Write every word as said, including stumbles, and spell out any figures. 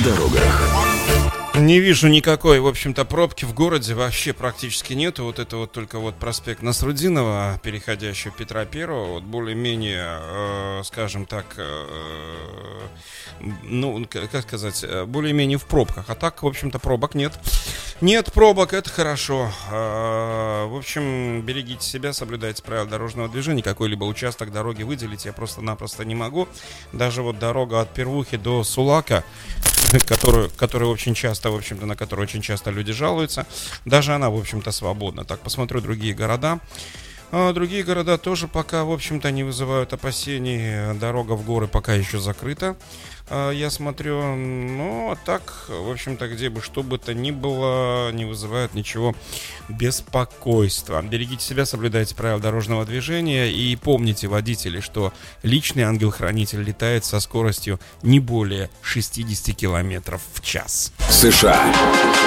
дорогах. Не вижу никакой, в общем-то, пробки в городе вообще практически нету. Вот это вот только вот проспект Насрудинова, переходящий в Петра Первого, вот более-менее, э, скажем так, э, ну, как сказать, более-менее в пробках. А так, в общем-то, пробок нет. Нет пробок, это хорошо. Э, в общем, берегите себя, соблюдайте правила дорожного движения. Какой-либо участок дороги выделить я просто-напросто не могу. Даже вот дорога от Первухи до Сулака, которую, которую очень часто, в общем-то, на которую очень часто люди жалуются, даже она, в общем-то, свободна. Так, посмотрю другие города. А другие города тоже пока, в общем-то, не вызывают опасений. Дорога в горы пока еще закрыта, а, я смотрю. Но так, в общем-то, где бы что бы то ни было, не вызывает ничего беспокойства. Берегите себя, соблюдайте правила дорожного движения. И помните, водители, что личный ангел-хранитель летает со скоростью не более шестьдесят километров в час. США.